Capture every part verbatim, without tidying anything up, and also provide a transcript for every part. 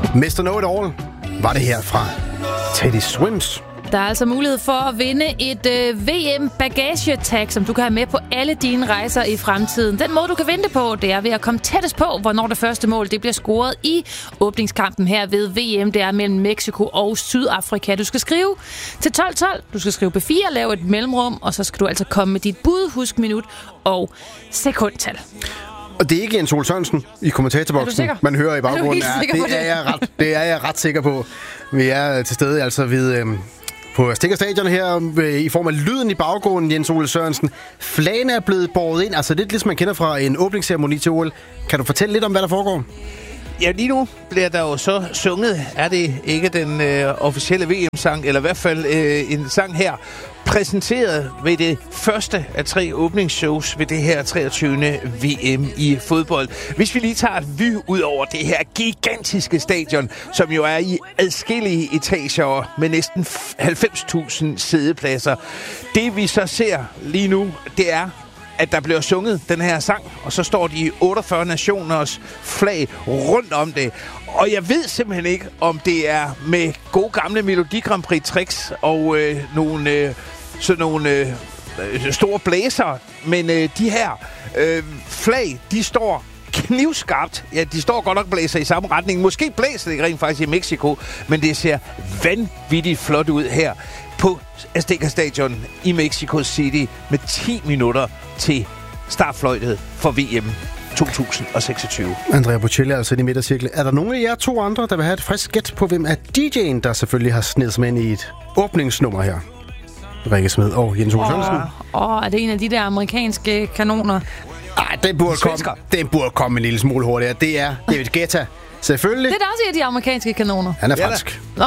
mister Know-it-all var det her fra Teddy Swims. Der er altså mulighed for at vinde et øh, V M-bagagetag, som du kan have med på alle dine rejser i fremtiden. Den måde, du kan vinde det på, det er ved at komme tættest på, hvornår det første mål det bliver scoret i åbningskampen her ved V M. Det er mellem Mexico og Sydafrika. Du skal skrive til tolv tolv, du skal skrive P fire, lave et mellemrum, og så skal du altså komme med dit bud, husk minut og sekundtal. Og det er ikke Jens Ole Sørensen i kommentatorboksen, man hører i baggrunden. Er ja, det, er jeg ret, det er jeg ret sikker på. Vi er til stede altså ved... Øh, på Stikker Stadion her, øh, i form af lyden i baggrunden, Jens Ole Sørensen. Flagene er blevet båret ind, altså lidt ligesom man kender fra en åbningsceremoni til O L. Kan du fortælle lidt om, hvad der foregår? Ja, lige nu bliver der jo så sunget, er det ikke den øh, officielle V M-sang, eller i hvert fald øh, en sang her, præsenteret ved det første af tre åbningsshows ved det her treogtyvende V M i fodbold. Hvis vi lige tager et vy ud over det her gigantiske stadion, som jo er i adskillige etager med næsten halvfems tusind sædepladser. Det vi så ser lige nu, det er, at der bliver sunget den her sang, og så står de otteogfyrre nationers flag rundt om det. Og jeg ved simpelthen ikke, om det er med gode gamle Melodi Grand Prix tricks og øh, nogle, øh, sådan nogle øh, store blæser, men øh, de her øh, flag, de står knivskarpt. Ja, de står godt nok blæser i samme retning. Måske blæser det rent faktisk i Mexico, men det ser vanvittigt flot ud her på Azteca Stadion i Mexico City med ti minutter til startfløjtet for V M to tusind seksogtyve. Andrea Bocelli er altså i midtercirklen. Er der nogen af jer to andre, der vil have et frisk gæt på, hvem er D J'en, der selvfølgelig har snedet sig ind i et åbningsnummer her? Rikke Smed og Jens Ole Sørensen. Åh, oh, er det en af de der amerikanske kanoner? Nej, den burde komme, den burde komme en lille smule hurtigere. Det er David Guetta. Selvfølgelig. Det er da også en af de amerikanske kanoner. Han er fransk. Nå.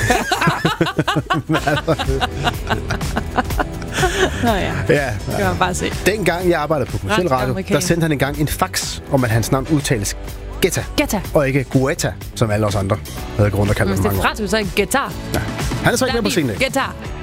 Nå ja, ja, det kan man bare se. Dengang jeg arbejdede på kommerciel radio, der sendte han engang en fax om, at hans navn udtales Guetta. Guetta. Og ikke Guetta, som alle os andre havde grund at kalde ham mange år. Hvis det er fransk, så er det Guetta. Ja. Han er så ikke med på scenen. Guetta.